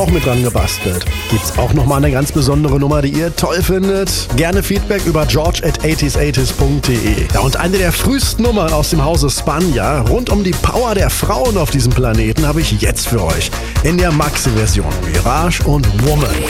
auch mit dran gebastelt. Gibt's auch nochmal eine ganz besondere Nummer, die ihr toll findet? Gerne Feedback über george@80s80s.de. Ja, und eine der frühesten Nummern aus dem Hause Spanja rund um die Power der Frauen auf diesem Planeten habe ich jetzt für euch in der Maxi-Version. Mirage und Woman.